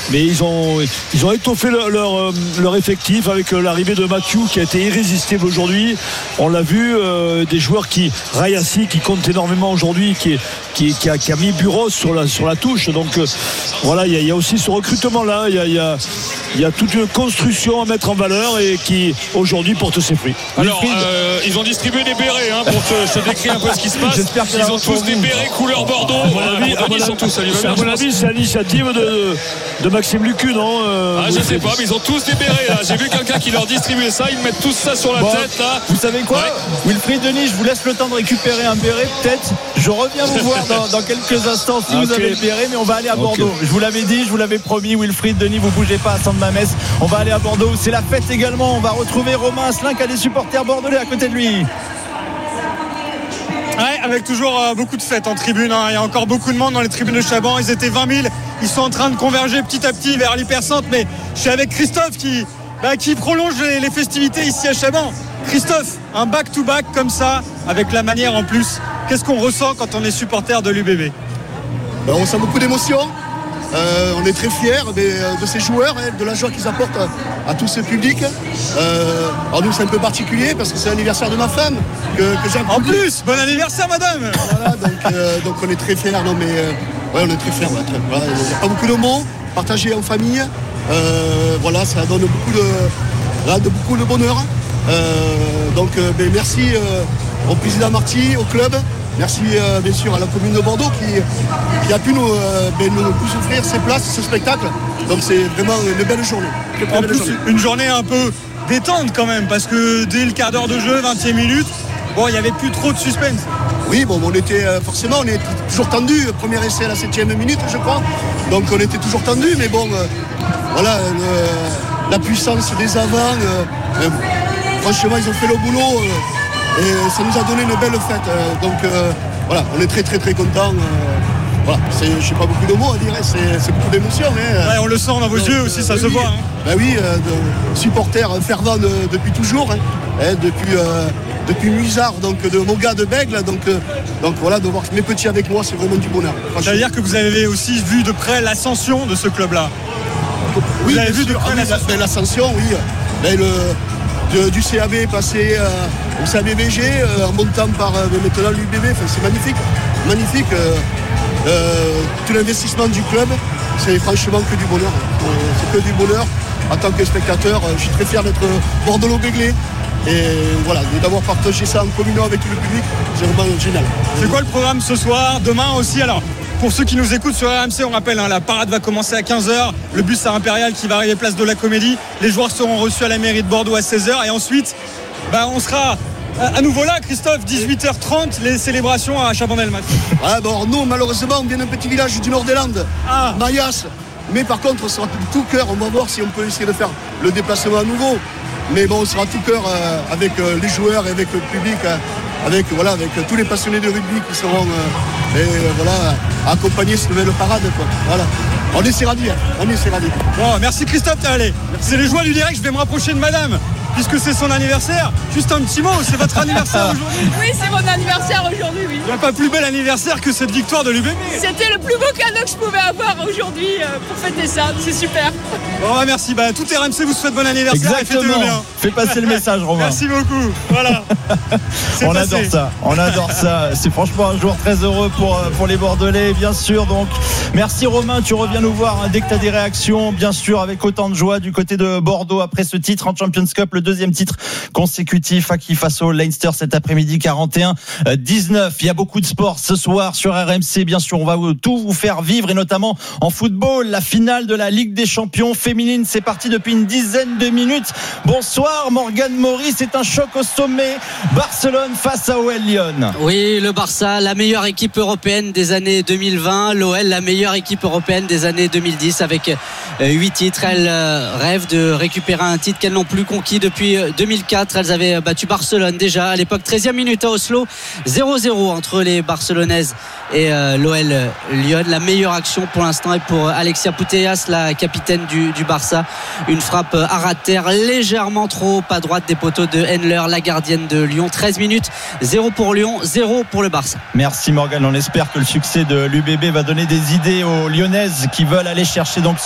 mais ils ont étoffé leur effectif avec l'arrivée de Mathieu qui a été irrésistible aujourd'hui. On l'a vu, des joueurs Rayassi qui compte énormément aujourd'hui, qui a mis Buros sur la touche. Donc voilà, il y a aussi ce recrutement là, il y a toute une construction à mettre en valeur et qui aujourd'hui porte ses fruits. Alors ils ont distribué des bérets pour te décrire un peu ce qui se passe. Ils ont tous des bérets couleur Bordeaux. Ils sont tous à mon avis, c'est l'initiative de Maxime Lucu, non je sais pas, mais ils ont tous des bérets là. J'ai vu quelqu'un qui leur distribuait ça, ils mettent tous ça sur la tête là. Vous savez quoi, Wilfried Denis, je vous laisse le temps de récupérer un béret peut-être. Je reviens vous voir dans quelques instants si vous avez le béret, mais on va aller à Bordeaux. Je vous l'avais dit, je vous l'avais promis, Wilfried Denis, vous bougez pas à Saint-Mamès. On va aller à Bordeaux, c'est la fête également. On va retrouver Romain Asselin qui a des supporters bordelais à côté de lui. Ouais, avec toujours beaucoup de fêtes en tribune. Il y a encore beaucoup de monde dans les tribunes de Chaban. Ils étaient 20 000. Ils sont en train de converger petit à petit vers l'hypercentre. Mais je suis avec Christophe qui prolonge les festivités ici à Chaban. Christophe, un back-to-back comme ça, avec la manière en plus. Qu'est-ce qu'on ressent quand on est supporter de l'UBB ? On sent beaucoup d'émotions. On est très fiers de ces joueurs, de la joie qu'ils apportent à tout ce public. Alors nous c'est un peu particulier parce que c'est l'anniversaire de ma femme que j'aime. En plus, bon anniversaire madame. Voilà, donc on est très fiers. Non mais on est très fiers. Voilà, il n'y a pas beaucoup de mots partagés en famille. Voilà, ça donne beaucoup de bonheur. Donc merci au président Marty, au club. Merci bien sûr à la commune de Bordeaux qui a pu nous offrir ces places, ce spectacle. Donc c'est vraiment une belle journée. En plus, une journée un peu détente quand même, parce que dès le quart d'heure de jeu, 20e minute, il n'y avait plus trop de suspense. Oui, on était toujours tendu. Premier essai à la 7e minute, je crois. Donc on était toujours tendu, mais voilà, la puissance des avants. Franchement, ils ont fait le boulot. Et ça nous a donné une belle fête. Donc voilà, on est très très très contents. Voilà, je sais pas beaucoup de mots à dire, c'est beaucoup d'émotions. On le sent dans vos yeux aussi, ça se voit. Supporters fervents depuis toujours, depuis Musard, donc de mon gars de Bègle. Donc voilà, de voir mes petits avec moi, c'est vraiment du bonheur. Ça veut dire que vous avez aussi vu de près l'ascension de ce club-là. Oui, vous avez vu de près l'ascension, oui. Du CAB passé au CABVG en montant par maintenant l'UBB, c'est magnifique. Tout l'investissement du club, c'est franchement que du bonheur. C'est que du bonheur. En tant que spectateur, je suis très fier d'être Bordeaux-Béglé. Et voilà, d'avoir partagé ça en communion avec tout le public, c'est vraiment génial. C'est quoi le programme ce soir, demain aussi? Alors, pour ceux qui nous écoutent sur RMC, on rappelle, la parade va commencer à 15h. Le bus à Impérial qui va arriver place de la Comédie. Les joueurs seront reçus à la mairie de Bordeaux à 16h. Et ensuite, on sera à nouveau là, Christophe, 18h30, les célébrations à Chabandelmas. Nous, malheureusement, on vient d'un petit village du nord des Landes, Mayas. Mais par contre, on sera de tout cœur. On va voir si on peut essayer de faire le déplacement à nouveau. Mais on sera de tout cœur avec les joueurs et avec le public, avec tous les passionnés de rugby qui seront accompagner cette nouvelle parade. Voilà. On essaiera d'y être. Bon, merci Christophe, allez. C'est les joies du direct, je vais me rapprocher de madame, puisque c'est son anniversaire. Juste un petit mot, c'est votre anniversaire aujourd'hui? Oui, c'est mon anniversaire aujourd'hui, oui. Il n'y a pas plus bel anniversaire que cette victoire de l'UBB. C'était le plus beau cadeau que je pouvais avoir aujourd'hui pour fêter ça, c'est super. Bon, merci, tout RMC vous souhaite bon anniversaire. Exactement. Et fêtez-le bien. Fais passer le message, Romain. Merci beaucoup, voilà. On adore ça. C'est franchement un jour très heureux pour les Bordelais, bien sûr. Donc merci Romain, tu reviens nous voir dès que tu as des réactions, bien sûr, avec autant de joie du côté de Bordeaux après ce titre en Champions Cup, le deuxième titre consécutif face au Leinster cet après-midi, 41-19. Il y a beaucoup de sport ce soir sur RMC, bien sûr, on va tout vous faire vivre, et notamment en football, la finale de la Ligue des Champions féminine, c'est parti depuis une dizaine de minutes. Bonsoir Morgane Maury, c'est un choc au sommet, Barcelone face à OL Lyon. Oui, le Barça, la meilleure équipe européenne des années 2020, l'OL, la meilleure équipe européenne des années 2010 avec 8 titres. Elles rêvent de récupérer un titre qu'elles n'ont plus conquis depuis 2004. Elles avaient battu Barcelone déjà à l'époque, 13e minute à Oslo, 0-0 entre les Barcelonaises et l'OL Lyon. La meilleure action pour l'instant est pour Alexia Putellas, la capitaine du Barça. Une frappe à ras de terre légèrement trop à droite des poteaux de Henler, la gardienne de Lyon. 13 minutes, 0 pour Lyon, 0 pour le Barça. Merci Morgane, on espère que le succès de l'UBB va donner des idées aux Lyonnaises qui veulent aller chercher donc